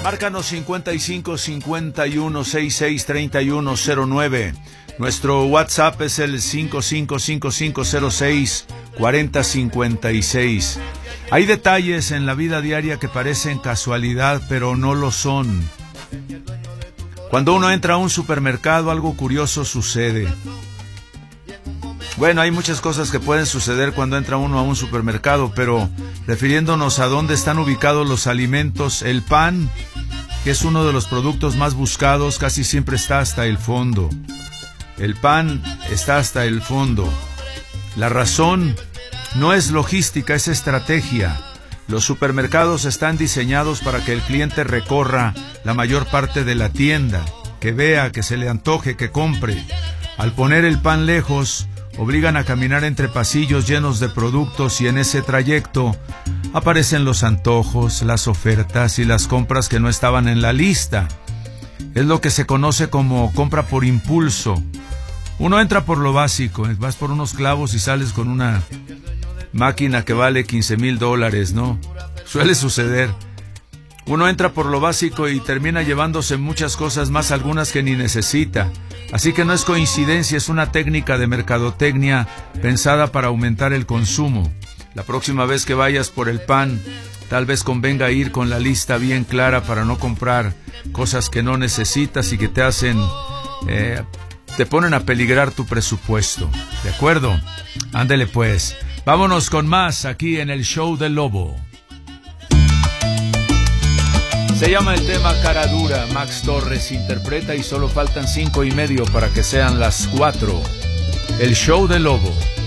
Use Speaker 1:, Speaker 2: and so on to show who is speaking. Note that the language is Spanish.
Speaker 1: Márcanos 55 51 66 31 09. Nuestro WhatsApp es el 555506 4056. Hay detalles en la vida diaria que parecen casualidad, pero no lo son. Cuando uno entra a un supermercado, algo curioso sucede. Bueno, hay muchas cosas que pueden suceder cuando entra uno a un supermercado, pero refiriéndonos a dónde están ubicados los alimentos, el pan, que es uno de los productos más buscados, casi siempre está hasta el fondo. El pan está hasta el fondo. La razón no es logística, es estrategia. Los supermercados están diseñados para que el cliente recorra la mayor parte de la tienda, que vea, que se le antoje, que compre. Al poner el pan lejos, obligan a caminar entre pasillos llenos de productos y en ese trayecto aparecen los antojos, las ofertas y las compras que no estaban en la lista. Es lo que se conoce como compra por impulso. Uno entra por lo básico, vas por unos clavos y sales con una máquina que vale $15,000, ¿no? Suele suceder. Uno entra por lo básico y termina llevándose muchas cosas más, algunas que ni necesita. Así que no es coincidencia, es una técnica de mercadotecnia pensada para aumentar el consumo. La próxima vez que vayas por el pan, tal vez convenga ir con la lista bien clara para no comprar cosas que no necesitas y que te hacen... te ponen a peligrar tu presupuesto. ¿De acuerdo? Ándele pues. Vámonos con más aquí en el show del Lobo. Se llama el tema Cara Dura. Max Torres interpreta y solo faltan 5:30 para que sean las 4. El show del Lobo.